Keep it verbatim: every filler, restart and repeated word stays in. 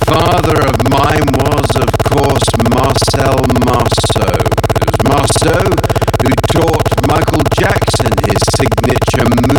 father of mine was, of course, Marcel Marceau. It was Marceau who taught Michael Jackson his signature move.